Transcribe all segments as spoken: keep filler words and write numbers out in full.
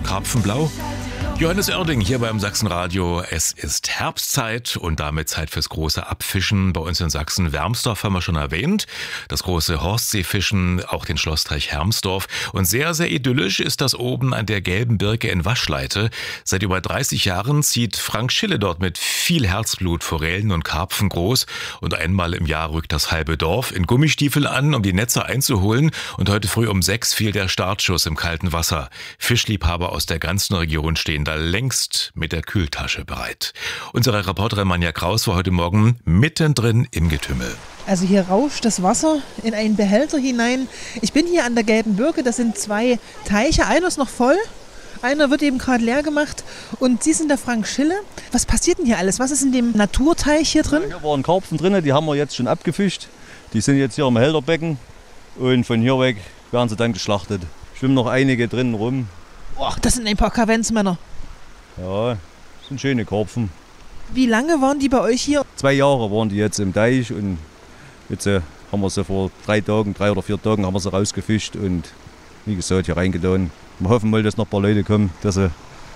Karpfenblau? Johannes Oerding hier beim Sachsenradio. Es ist Herbstzeit und damit Zeit fürs große Abfischen. Bei uns in Sachsen, Wermsdorf haben wir schon erwähnt. Das große Horstseefischen, auch den Schlossteich Hermsdorf. Und sehr, sehr idyllisch ist das oben an der Gelben Birke in Waschleite. Seit über dreißig Jahren zieht Frank Schille dort mit viel Herzblut Forellen und Karpfen groß. Und einmal im Jahr rückt das halbe Dorf in Gummistiefeln an, um die Netze einzuholen. Und heute früh um sechs fiel der Startschuss im kalten Wasser. Fischliebhaber aus der ganzen Region stehen da längst mit der Kühltasche bereit. Unsere Reporterin Manja Kraus war heute Morgen mittendrin im Getümmel. Also hier rauscht das Wasser in einen Behälter hinein. Ich bin hier an der Gelben Birke, das sind zwei Teiche. Einer ist noch voll, einer wird eben gerade leer gemacht. Und Sie sind der Frank Schille. Was passiert denn hier alles? Was ist in dem Naturteich hier drin? Ja, hier waren Karpfen drin, die haben wir jetzt schon abgefischt. Die sind jetzt hier im Behälterbecken und von hier weg werden sie dann geschlachtet. Schwimmen noch einige drinnen rum. Boah, das sind ein paar Kavenzmänner. Ja, das sind schöne Karpfen. Wie lange waren die bei euch hier? Zwei Jahre waren die jetzt im Teich und jetzt äh, haben wir sie vor drei Tagen, drei oder vier Tagen haben wir sie rausgefischt und wie gesagt hier reingetan. Wir hoffen mal, dass noch ein paar Leute kommen, dass, sie,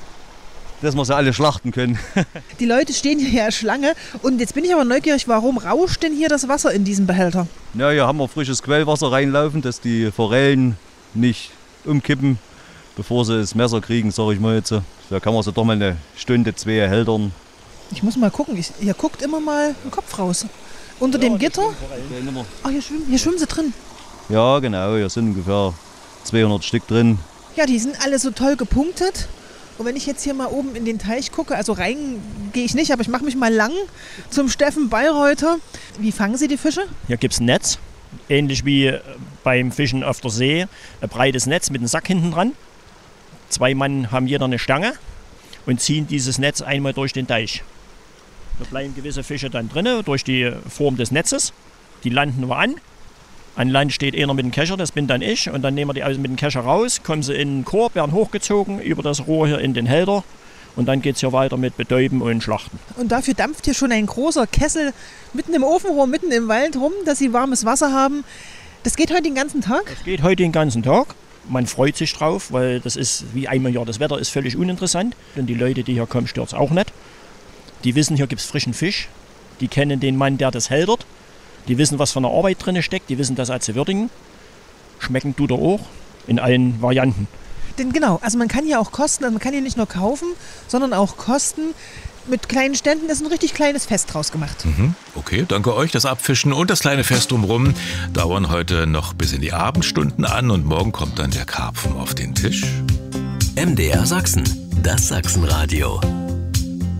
dass wir sie alle schlachten können. Die Leute stehen hier ja Schlange und jetzt bin ich aber neugierig, warum rauscht denn hier das Wasser in diesem Behälter? Na, hier haben wir frisches Quellwasser reinlaufen, dass die Forellen nicht umkippen, bevor sie das Messer kriegen, sage ich mal jetzt. Da kann man sie doch mal eine Stunde, zwei hältern. Ich muss mal gucken, ich, ihr guckt immer mal den Kopf raus. Unter ja, dem Gitter? Ach, hier schwimmen, hier schwimmen sie drin. Ja, genau, hier sind ungefähr zweihundert Stück drin. Ja, die sind alle so toll gepunktet. Und wenn ich jetzt hier mal oben in den Teich gucke, also rein gehe ich nicht, aber ich mache mich mal lang zum Steffen Bayreuther. Wie fangen Sie die Fische? Hier gibt es ein Netz, ähnlich wie beim Fischen auf der See. Ein breites Netz mit einem Sack hinten dran. Zwei Mann haben jeder eine Stange und ziehen dieses Netz einmal durch den Teich. Da bleiben gewisse Fische dann drin, durch die Form des Netzes. Die landen wir an. An Land steht einer mit dem Kescher, das bin dann ich. Und dann nehmen wir die also mit dem Kescher raus, kommen sie in den Korb, werden hochgezogen über das Rohr hier in den Hälter. Und dann geht es hier weiter mit Betäuben und Schlachten. Und dafür dampft hier schon ein großer Kessel mitten im Ofenrohr, mitten im Wald rum, dass Sie warmes Wasser haben. Das geht heute den ganzen Tag? Das geht heute den ganzen Tag. Man freut sich drauf, weil das ist wie einmal im Jahr. Das Wetter ist völlig uninteressant. Und die Leute, die hier kommen, stört es auch nicht. Die wissen, hier gibt es frischen Fisch. Die kennen den Mann, der das hältert. Die wissen, was für eine Arbeit drin steckt. Die wissen das auch zu würdigen. Schmecken tut er auch in allen Varianten. Denn genau, also man kann hier auch kosten. Also man kann hier nicht nur kaufen, sondern auch kosten. Mit kleinen Ständen ist ein richtig kleines Fest draus gemacht. Mhm. Okay, danke euch. Das Abfischen und das kleine Fest drumherum dauern heute noch bis in die Abendstunden an und morgen kommt dann der Karpfen auf den Tisch. M D R Sachsen, das Sachsenradio.